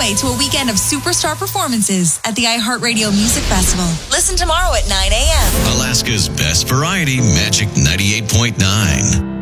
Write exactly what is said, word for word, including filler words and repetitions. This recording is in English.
way to a weekend of superstar performances at the iHeartRadio Music Festival. Listen tomorrow at nine a.m. Alaska's best variety, Magic ninety-eight point nine.